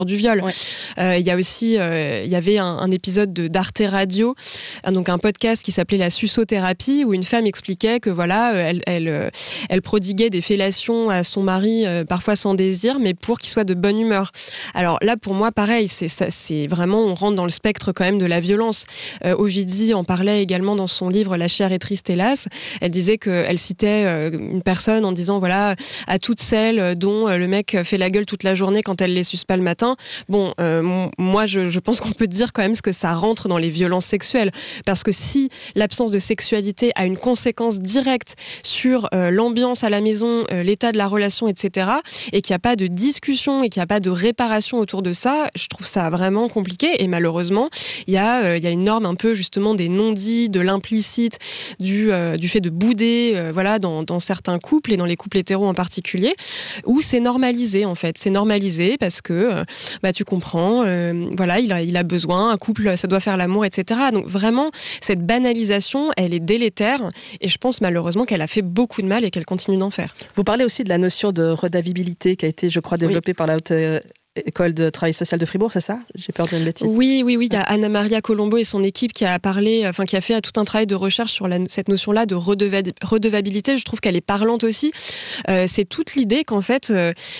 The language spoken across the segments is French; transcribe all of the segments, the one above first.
du viol. Ouais. Il y a aussi, il y avait un épisode d'Arte Radio, donc un podcast qui s'appelait La Suçothérapie, où une femme expliquait que voilà, elle prodiguait des fellations à son mari, parfois sans désir, mais pour qu'il soit de bonne humeur. Alors là, pour moi, pareil, c'est vraiment, on rentre dans le spectre quand même de la violence. Ovidie en parlait également dans son livre La chair est triste, hélas. Elle disait qu'elle citait une personne en disant voilà, à toutes celles dont le mec fait la gueule toute la journée quand elle les suce pas le matin. Bon, moi, je pense qu'on peut dire quand même que ça rentre dans les violences sexuelles. Parce que si l'absence de sexualité a une conséquence directe sur l'ambiance à la maison, l'état de la relation, etc., et qu'il n'y a pas de discussion et qu'il n'y a pas de réparation autour de ça, je trouve ça vraiment compliqué. Et malheureusement, il y a une norme un peu justement des non-dits, de l'implicite, du fait de bouder, voilà, dans certains couples et dans les couples hétéros en particulier, où c'est normalisé en fait. C'est normalisé parce que tu comprends, voilà, il a besoin, un couple, ça doit faire l'amour, etc. Donc vraiment, cette banalisation, elle est délétère et je pense malheureusement qu'elle a fait beaucoup de mal et qu'elle continue d'en faire. Vous parlez aussi de la notion de redavabilité qui a été, je crois, développée par la Haute École de travail social de Fribourg, c'est ça ? J'ai peur de dire une bêtise. Oui. Il y a Anna Maria Colombo et son équipe qui a fait tout un travail de recherche sur cette notion-là de redevabilité. Je trouve qu'elle est parlante aussi. C'est toute l'idée qu'en fait,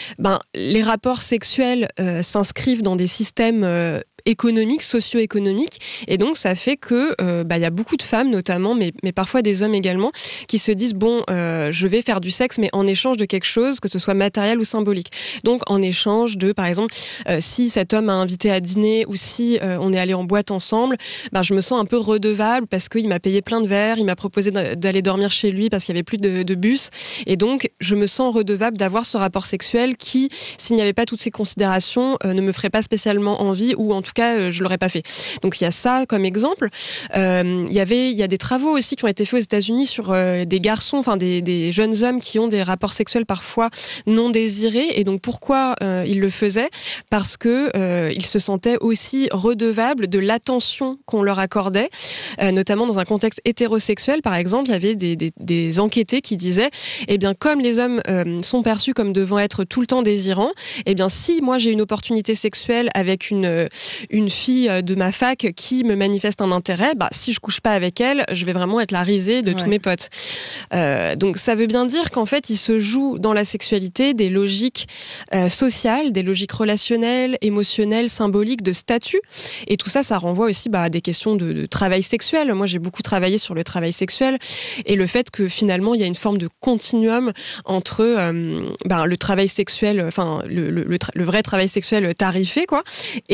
les rapports sexuels s'inscrivent dans des systèmes économiques, socio-économiques, et donc ça fait que y a beaucoup de femmes notamment, mais parfois des hommes également, qui se disent je vais faire du sexe, mais en échange de quelque chose, que ce soit matériel ou symbolique. Donc en échange de, par exemple, si cet homme m'a invité à dîner ou si on est allé en boîte ensemble, je me sens un peu redevable parce qu'il m'a payé plein de verres, il m'a proposé d'aller dormir chez lui parce qu'il n'y avait plus de bus, et donc je me sens redevable d'avoir ce rapport sexuel qui, s'il n'y avait pas toutes ces considérations, ne me ferait pas spécialement envie, ou en tout cas je l'aurais pas fait. Donc il y a ça comme exemple. Il y a des travaux aussi qui ont été faits aux États-Unis sur des garçons, enfin des jeunes hommes qui ont des rapports sexuels parfois non désirés, et donc pourquoi ils le faisaient ? Parce que ils se sentaient aussi redevables de l'attention qu'on leur accordait, notamment dans un contexte hétérosexuel. Par exemple, il y avait des enquêtés qui disaient, comme les hommes sont perçus comme devant être tout le temps désirants, si moi j'ai une opportunité sexuelle avec une fille de ma fac qui me manifeste un intérêt, si je couche pas avec elle, je vais vraiment être la risée de tous mes potes. Donc ça veut bien dire qu'en fait, il se joue dans la sexualité des logiques sociales, des logiques relationnelles, émotionnelles, symboliques, de statut. Et tout ça, ça renvoie aussi à des questions de travail sexuel. Moi, j'ai beaucoup travaillé sur le travail sexuel et le fait que finalement, il y a une forme de continuum entre le travail sexuel, enfin le vrai travail sexuel tarifé, quoi,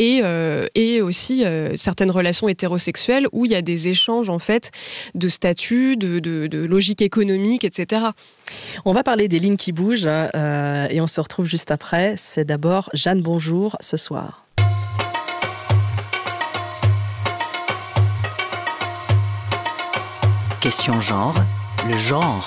et aussi certaines relations hétérosexuelles où il y a des échanges en fait de statut, de logique économique, etc. On va parler des lignes qui bougent et on se retrouve juste après. C'est d'abord Jeanne Bonjour ce soir. Question genre, le genre.